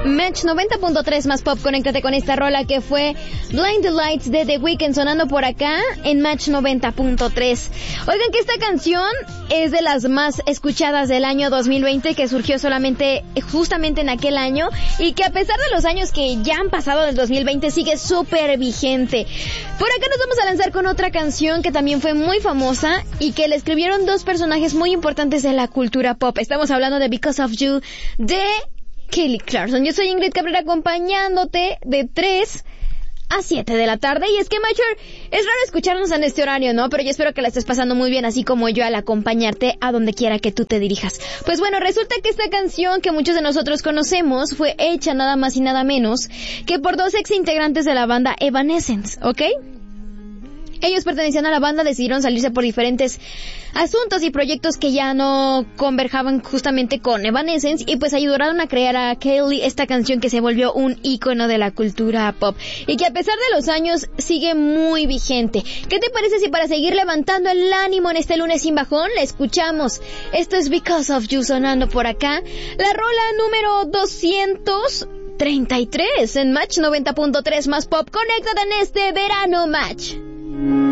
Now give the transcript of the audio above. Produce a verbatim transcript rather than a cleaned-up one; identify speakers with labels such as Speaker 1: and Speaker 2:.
Speaker 1: Match noventa punto tres más pop, conéctate con esta rola que fue Blind the Lights de The Weeknd sonando por acá en Match noventa punto tres. Oigan que esta canción es de las más escuchadas del año dos mil veinte, que surgió solamente justamente en aquel año y que a pesar de los años que ya han pasado del dos mil veinte sigue súper vigente. Por acá nos vamos a lanzar con otra canción que también fue muy famosa y que le escribieron dos personajes muy importantes de la cultura pop. Estamos hablando de Because of You de Kelly Clarkson. Yo soy Ingrid Cabrera acompañándote de tres a siete de la tarde. Y es que, Macher, es raro escucharnos en este horario, ¿no? Pero yo espero que la estés pasando muy bien, así como yo al acompañarte a donde quiera que tú te dirijas. Pues bueno, resulta que esta canción que muchos de nosotros conocemos fue hecha nada más y nada menos que por dos ex integrantes de la banda Evanescence, ¿ok? Ellos pertenecían a la banda, decidieron salirse por diferentes asuntos y proyectos que ya no converjaban justamente con Evanescence y pues ayudaron a crear a Kelly esta canción que se volvió un ícono de la cultura pop y que a pesar de los años sigue muy vigente. ¿Qué te parece si para seguir levantando el ánimo en este lunes sin bajón la escuchamos? Esto es Because of You sonando por acá, la rola número doscientos treinta y tres en Match noventa punto tres más pop. Conéctate en este verano, Match.